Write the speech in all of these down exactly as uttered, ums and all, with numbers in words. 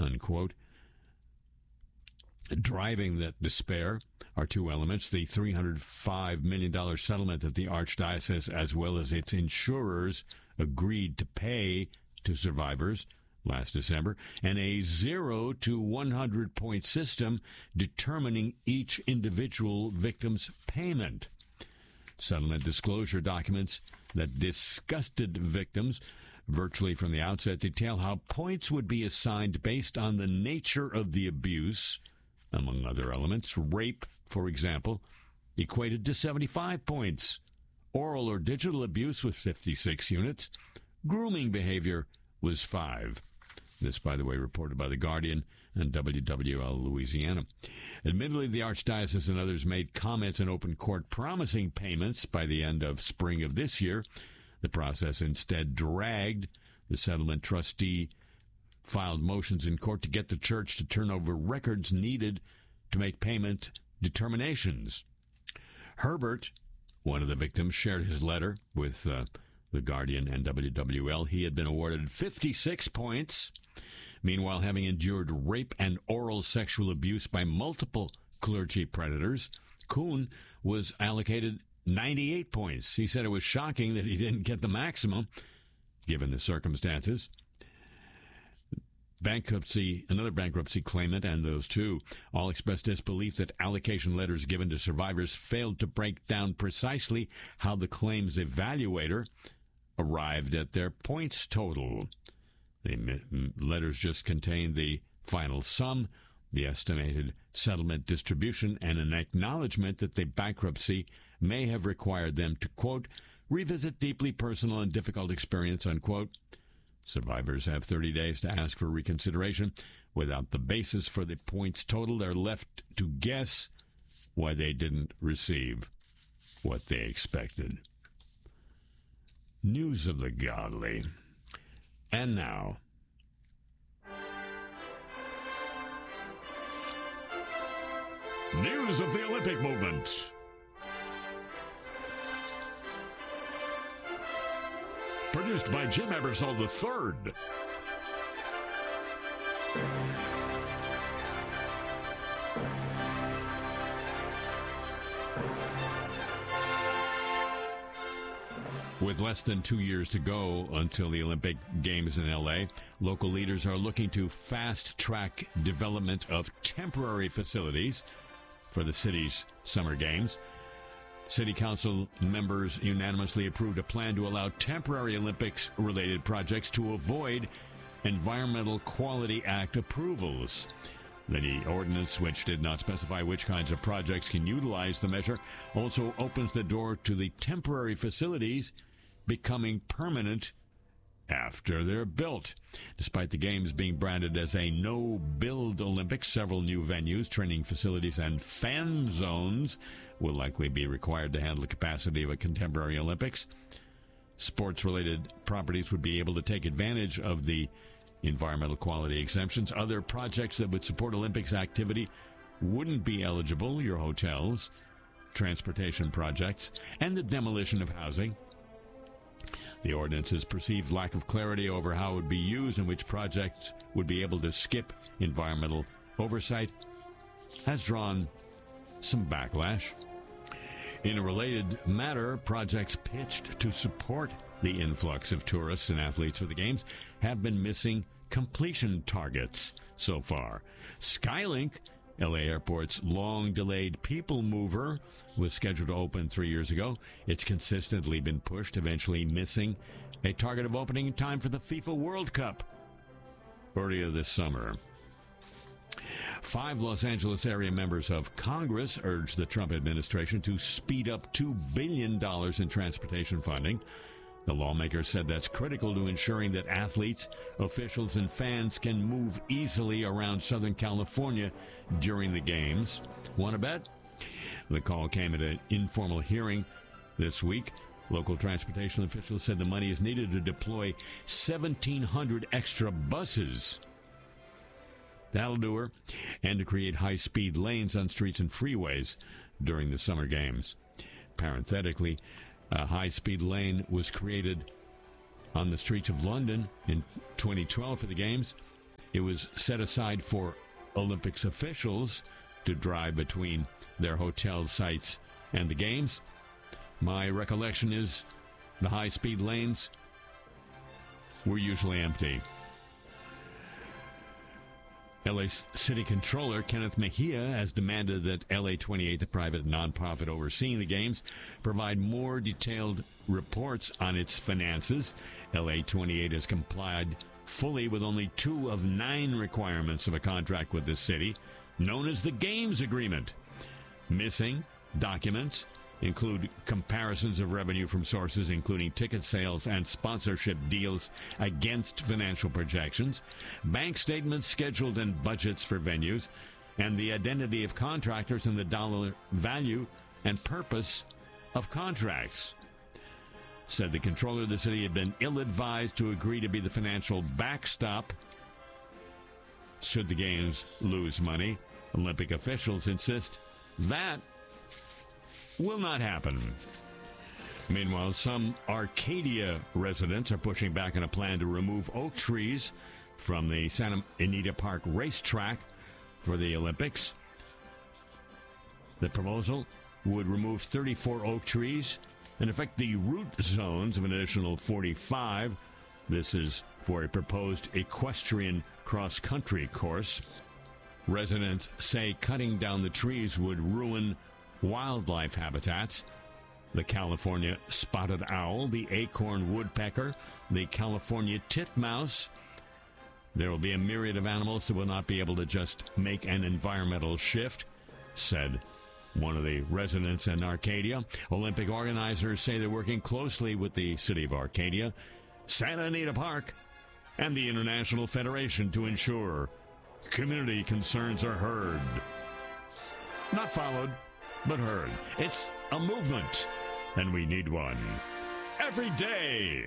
unquote. Driving that despair are two elements: the three hundred five million dollars settlement that the Archdiocese, as well as its insurers, agreed to pay to survivors last December, and a zero to one hundred point system determining each individual victim's payment. Settlement disclosure documents that disgusted victims virtually from the outset detail how points would be assigned based on the nature of the abuse. Among other elements, rape, for example, equated to seventy-five points. Oral or digital abuse was fifty-six units. Grooming behavior was five. This, by the way, reported by The Guardian and W W L Louisiana. Admittedly, the Archdiocese and others made comments in open court promising payments by the end of spring of this year. The process instead dragged. The settlement trustee filed motions in court to get the church to turn over records needed to make payment determinations. Herbert, one of the victims, shared his letter with uh, The Guardian and W W L. He had been awarded fifty-six points. Meanwhile, having endured rape and oral sexual abuse by multiple clergy predators, Kuhn was allocated ninety-eight points. He said it was shocking that he didn't get the maximum, given the circumstances. Bankruptcy, another bankruptcy claimant, and those two all expressed disbelief that allocation letters given to survivors failed to break down precisely how the claims evaluator arrived at their points total. The letters just contained the final sum, the estimated settlement distribution, and an acknowledgement that the bankruptcy may have required them to, quote, revisit deeply personal and difficult experience, unquote. Survivors have thirty days to ask for reconsideration. Without the basis for the points total, they're left to guess why they didn't receive what they expected. News of the godly. And now, news of the Olympic movement. Produced by Jim Ebersol the third. With less than two years to go until the Olympic Games in L A, local leaders are looking to fast-track development of temporary facilities for the city's summer games. City Council members unanimously approved a plan to allow temporary Olympics-related projects to avoid Environmental Quality Act approvals. The ordinance, which did not specify which kinds of projects can utilize the measure, also opens the door to the temporary facilities becoming permanent after they're built. Despite the Games being branded as a no-build Olympics, several new venues, training facilities, and fan zones will likely be required to handle the capacity of a contemporary Olympics. Sports-related properties would be able to take advantage of the environmental quality exemptions. Other projects that would support Olympics activity wouldn't be eligible: your hotels, transportation projects, and the demolition of housing. The ordinance's perceived lack of clarity over how it would be used and which projects would be able to skip environmental oversight has drawn some backlash. In a related matter, projects pitched to support the influx of tourists and athletes for the Games have been missing completion targets so far. Skylink, L A Airport's long-delayed people mover, was scheduled to open three years ago. It's consistently been pushed, eventually missing a target of opening in time for the FIFA World Cup earlier this summer. Five Los Angeles area members of Congress urged the Trump administration to speed up two billion dollars in transportation funding. The lawmakers said that's critical to ensuring that athletes, officials, and fans can move easily around Southern California during the Games. Want to bet? The call came at an informal hearing this week. Local transportation officials said the money is needed to deploy seventeen hundred extra buses. That'll do her. And to create high-speed lanes on streets and freeways during the Summer Games. Parenthetically, a high-speed lane was created on the streets of London in twenty twelve for the Games. It was set aside for Olympics officials to drive between their hotel sites and the games. My recollection is the high-speed lanes were usually empty. L A City Controller Kenneth Mejia has demanded that L A twenty-eight, the private nonprofit overseeing the games, provide more detailed reports on its finances. L A twenty-eight has complied fully with only two of nine requirements of a contract with the city, known as the Games Agreement. Missing documents include comparisons of revenue from sources including ticket sales and sponsorship deals against financial projections, bank statements, scheduled and budgets for venues, and the identity of contractors and the dollar value and purpose of contracts. Said the controller, the city had been ill-advised to agree to be the financial backstop should the games lose money. Olympic officials insist that will not happen. Meanwhile, some Arcadia residents are pushing back on a plan to remove oak trees from the Santa Anita Park racetrack for the Olympics. The proposal would remove thirty-four oak trees and affect the root zones of an additional forty-five. This is for a proposed equestrian cross-country course. Residents say cutting down the trees would ruin wildlife habitats. The California spotted owl, the acorn woodpecker, the California titmouse. There will be a myriad of animals that will not be able to just make an environmental shift, said one of the residents in Arcadia. Olympic organizers say they're working closely with the city of Arcadia, Santa Anita Park, and the International Federation to ensure community concerns are heard. Not followed, but heard. It's a movement, and we need one every day.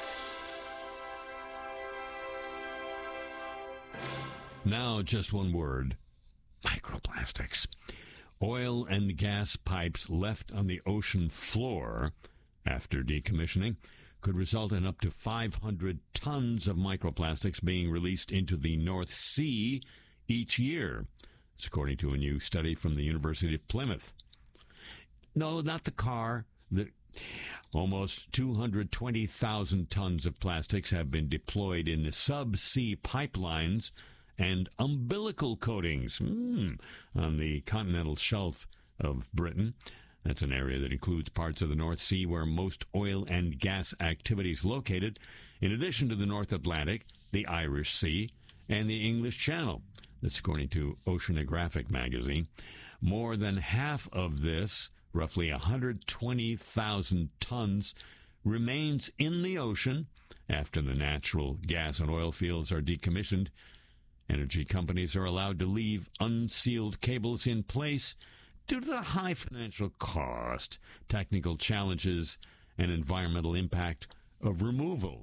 Now, just one word. Microplastics. Oil and gas pipes left on the ocean floor after decommissioning could result in up to five hundred tons of microplastics being released into the North Sea each year. It's according to a new study from the University of Plymouth. No, not the car. The, almost two hundred twenty thousand tons of plastics have been deployed in the subsea pipelines and umbilical coatings mm, on the continental shelf of Britain. That's an area that includes parts of the North Sea where most oil and gas activity is located, in addition to the North Atlantic, the Irish Sea, and the English Channel. That's according to Oceanographic magazine. More than half of this, roughly one hundred twenty thousand tons, remains in the ocean after the natural gas and oil fields are decommissioned. Energy companies are allowed to leave unsealed cables in place due to the high financial cost, technical challenges, and environmental impact of removal.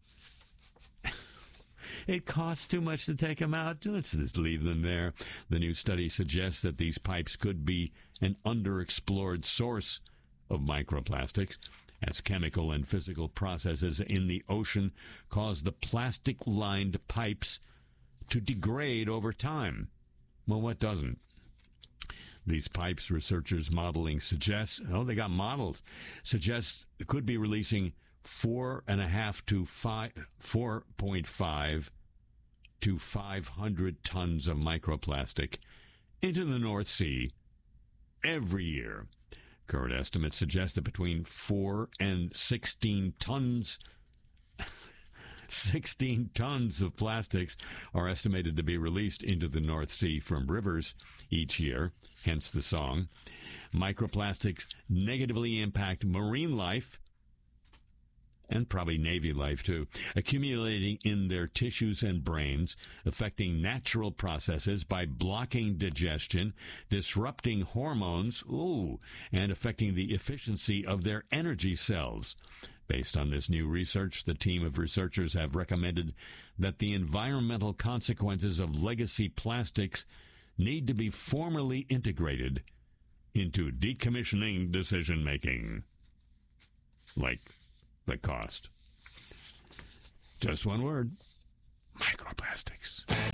It costs too much to take them out. Let's just leave them there. The new study suggests that these pipes could be an underexplored source of microplastics, as chemical and physical processes in the ocean cause the plastic-lined pipes to degrade over time. Well, what doesn't? These pipes, researchers modeling suggests, oh, they got models, suggests it could be releasing four and a half to five, four point five to five hundred tons of microplastic into the North Sea every year. Current estimates suggest that between four and sixteen tons, sixteen tons of plastics are estimated to be released into the North Sea from rivers each year, hence the song. Microplastics negatively impact marine life, and probably Navy life too, accumulating in their tissues and brains, affecting natural processes by blocking digestion, disrupting hormones, ooh, and affecting the efficiency of their energy cells. Based on this new research, the team of researchers have recommended that the environmental consequences of legacy plastics need to be formally integrated into decommissioning decision-making. Like the cost. Just one word: microplastics.